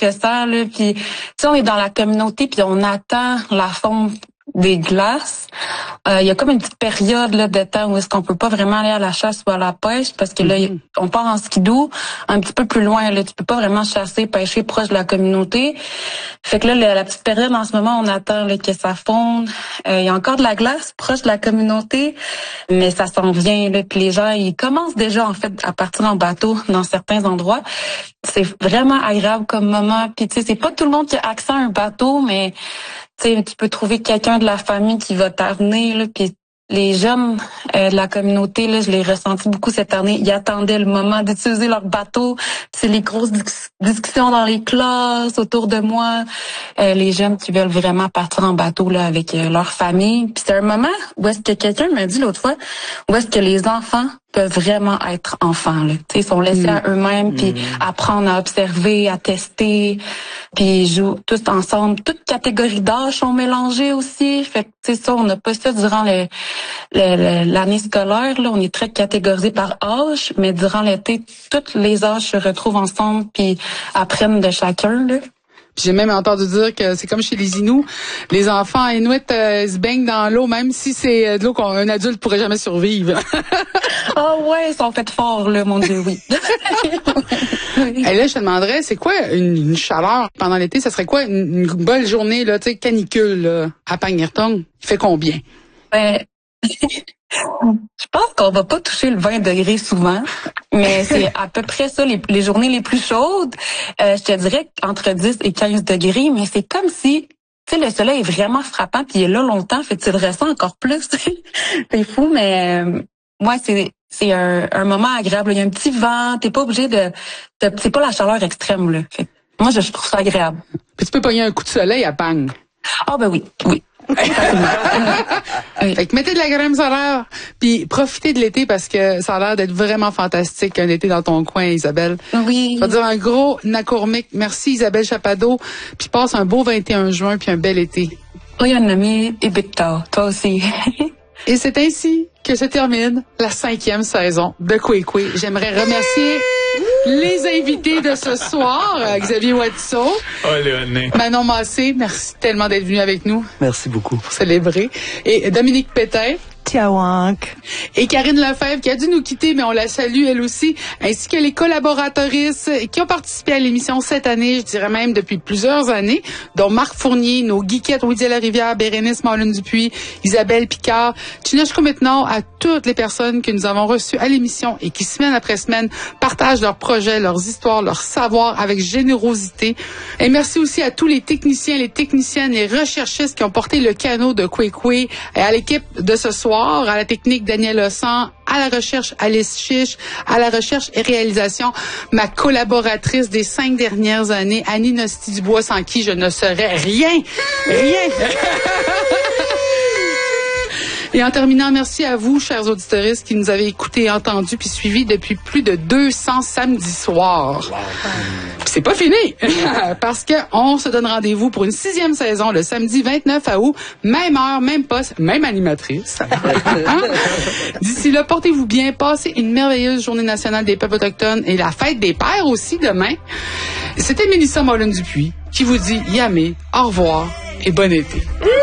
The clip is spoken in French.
stressant, là. Puis, tu sais, on est dans la communauté, puis on attend la fonte des glaces. Il y a comme une petite période là de temps où est-ce qu'on peut pas vraiment aller à la chasse ou à la pêche parce que là on part en skidoo un petit peu plus loin là, tu peux pas vraiment chasser, pêcher proche de la communauté. Fait que là la petite période en ce moment on attend là, que ça fonde. Il y a encore de la glace proche de la communauté, mais ça s'en vient là, puis les gens ils commencent déjà en fait à partir en bateau dans certains endroits. C'est vraiment agréable comme moment. Puis tu sais c'est pas tout le monde qui a accès à un bateau, mais tu peux trouver quelqu'un de la famille qui va t'amener, là, puis les jeunes de la communauté, là, je l'ai ressenti beaucoup cette année, ils attendaient le moment d'utiliser leur bateau. C'est les grosses discussions dans les classes autour de moi. Les jeunes qui veulent vraiment partir en bateau là avec leur famille. Puis c'est un moment où est-ce que quelqu'un m'a dit l'autre fois, où est-ce que les enfants peuvent vraiment être enfants là. Tu sais, ils sont laissés à eux-mêmes, puis apprendre à observer, à tester, puis ils jouent tous ensemble. Toutes catégories d'âge sont mélangées aussi. Fait que tu sais ça, on n'a pas ça durant l'année scolaire là. On est très catégorisé par âge, mais durant l'été, tous les âges se retrouvent ensemble puis apprennent de chacun là. Puis j'ai même entendu dire que c'est comme chez les Inuits, les enfants Inuits se baignent dans l'eau, même si c'est de l'eau qu'un adulte pourrait jamais survivre. Ah ouais, ils sont faits forts, là, mon Dieu, oui. Et là, je te demanderais, c'est quoi une chaleur pendant l'été? Ça serait quoi une bonne journée, là, tu sais, canicule, là, à Pangnirtung? Il fait combien? Ben, je pense qu'on va pas toucher le 20 degrés souvent, mais c'est à peu près ça, les journées les plus chaudes. Je te dirais entre 10 et 15 degrés, mais c'est comme si, tu sais, le soleil est vraiment frappant puis il est là longtemps, fait que tu le ressens encore plus. C'est fou, mais moi, c'est un moment agréable. Il y a un petit vent, t'es pas obligé c'est pas la chaleur extrême, là. Fait que moi, je trouve ça agréable. Puis tu peux pogner un coup de soleil à Pang. Ah ben oui. Fait que mettez de la crème solaire, puis profitez de l'été parce que ça a l'air d'être vraiment fantastique un été dans ton coin, Isabelle. Oui. Je vais dire un gros nakourmik. Merci Isabelle Chapado, puis passe un beau 21 juin puis un bel été. Oui, un ami et Victor, toi aussi. Et c'est ainsi que se termine la 5e saison de Kwekwe. J'aimerais remercier les invités de ce soir, Xavier Watteau, Manon Massé, merci tellement d'être venu avec nous. Merci beaucoup. Pour célébrer. Et Dominique Pétain. Tiawank. Et Karine Lefebvre qui a dû nous quitter, mais on la salue elle aussi, ainsi que les collaboratrices qui ont participé à l'émission cette année, je dirais même depuis plusieurs années, dont Marc Fournier, nos geekettes Ouidia Larivière, Bérénice Marlune-Dupuis, Isabelle Picard, Chineshko maintenant, à toutes les personnes que nous avons reçues à l'émission et qui, semaine après semaine, partagent leurs projets, leurs histoires, leurs savoirs avec générosité. Et merci aussi à tous les techniciens, les techniciennes, les recherchistes qui ont porté le canot de Kwekwe et à l'équipe de ce soir, à la technique Daniel Ossan, à la recherche Alice Chiche, à la recherche et réalisation ma collaboratrice des 5 dernières années, Annie Nosti-Dubois, sans qui je ne serais rien. Et en terminant, merci à vous, chers auditeuristes, qui nous avez écoutés, entendus puis suivis depuis plus de 200 samedis soirs. Wow. Puis c'est pas fini, parce que on se donne rendez-vous pour une 6e saison le samedi 29 août, même heure, même poste, même animatrice. D'ici là, portez-vous bien, passez une merveilleuse journée nationale des peuples autochtones et la fête des pères aussi demain. C'était Mélissa Marlune-Dupuis qui vous dit yamé, au revoir et bon été.